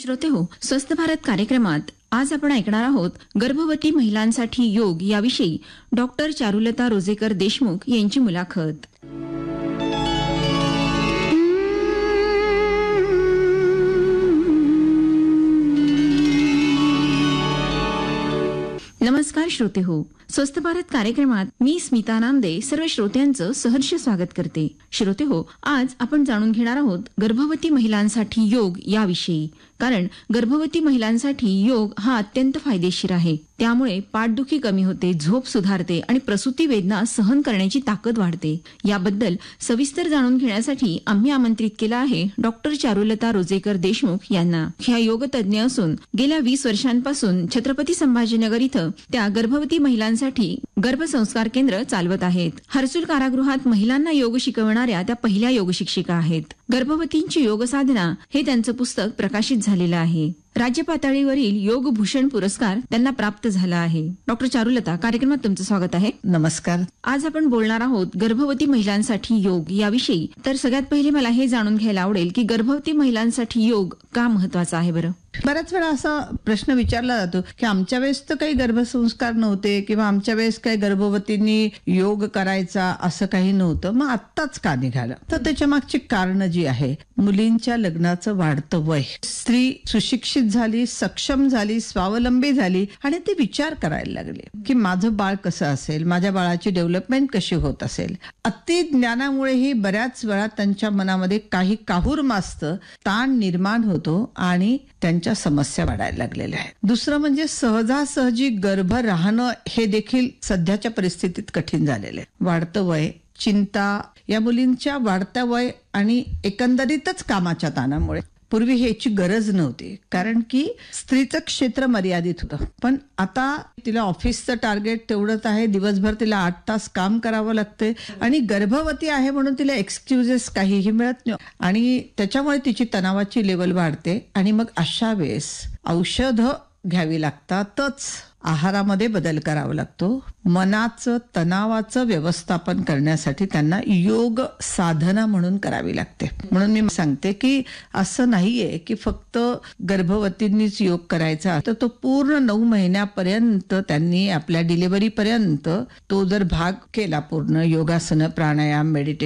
श्रोते हो, स्वस्थ भारत कार्यक्रमात आज आपण ऐकणार आहोत गर्भवती महिलांसाठी योग याविषयी डॉक्टर चारुलता रोजेकर देशमुख यांची मुलाखत. नमस्कार श्रोते हो, स्वस्थ भारत कार्यक्रमात मी स्मिता नांदे सर्व श्रोत्यांचं सहर्ष स्वागत करते. श्रोते हो, आज आपण जाणून घेणार आहोत गर्भवती महिलांसाठी योग याविषयी. कारण गर्भवती महिलांसाठी योग हा अत्यंत फायदेशीर आहे. त्यामुळे पाठदुखी कमी होते, झोप सुधारते आणि प्रसूती वेदना सहन करण्याची ताकद वाढते. याबद्दल सविस्तर जाणून घेण्यासाठी आम्ही आमंत्रित केलं आहे डॉक्टर चारुलता रोजेकर देशमुख यांना. ह्या योग तज्ज्ञ असून गेल्या 20 वर्षांपासून छत्रपती संभाजीनगर इथं त्या गर्भवती महिलांसाठी गर्भसंस्कार केंद्र चालवत आहेत. हर्सुल कारागृहात महिलांना योग शिकवणाऱ्या त्या पहिल्या योग शिक्षिका आहेत. गर्भवतींची योग साधना हे त्यांचं पुस्तक प्रकाशित झालेलं आहे. राज्य पातळीवरील योग भूषण पुरस्कार त्यांना प्राप्त झाला आहे. डॉक्टर चारुलता, कार्यक्रमात तुमचं स्वागत आहे. नमस्कार. आज आपण बोलणार आहोत गर्भवती महिलांसाठी योग याविषयी. तर सगळ्यात पहिले मला हे जाणून घ्यायला आवडेल की गर्भवती महिलांसाठी योग का महत्वाचा आहे बरं? बऱ्याच वेळा असा प्रश्न विचारला जातो की आमच्या वेळेस तर काही गर्भसंस्कार नव्हते किंवा आमच्या वेळेस काही गर्भवतींनी योग करायचा असं काही नव्हतं, मग आत्ताच का निघालं? तर त्याच्या मागची कारण जी आहे, मुलींच्या लग्नाचं वाढतं वय, स्त्री सुशिक्षित झाली, सक्षम झाली, स्वावलंबी झाली आणि ती विचार करायला लागली की माझं बाळ कसं असेल, माझ्या बाळाची डेव्हलपमेंट कशी होत असेल. अति ज्ञानामुळेही बऱ्याच वेळा त्यांच्या मनामध्ये काही काहूर मास्त ताण निर्माण होतो आणि त्यांच्या समस्या वाढायला लागलेल्या आहेत. दुसरं म्हणजे सहजासहजी गर्भ राहणं हे देखील सध्याच्या परिस्थितीत कठीण झालेलं आहे. वाढतं वय, चिंता, या मुलींच्या वाढत्या वय आणि एकंदरीतच कामाच्या ताणामुळे पूर्वी ह्याची गरज नव्हती, कारण की स्त्रीचं क्षेत्र मर्यादित होतं. पण आता तिला ऑफिसचं टार्गेट तेवढंच आहे, दिवसभर तिला 8 तास काम करावं लागते आणि गर्भवती आहे म्हणून तिला एक्सक्युजेस काहीही मिळत नाही आणि त्याच्यामुळे तिची तणावाची लेवल वाढते आणि मग अशा वेळेस औषधं घ्यावी लागतातच, आहारामध्ये बदल करावा लागतो. मनाचं, तणावाचं व्यवस्थापन करण्यासाठी त्यांना योग साधना म्हणून करावी लागते. म्हणून मी सांगते की असं नाहीये की फक्त गर्भवतींनीच योग करायचा, तर तो पूर्ण 9 महिन्यापर्यंत त्यांनी आपल्या डिलिव्हरी पर्यंत तो जर भाग केला, पूर्ण योगासनं, प्राणायाम, मेडिटेशन